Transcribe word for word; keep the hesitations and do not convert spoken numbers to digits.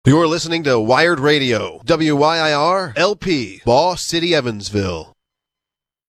You're listening to Wired Radio, W Y I R L P, Boss City, Evansville.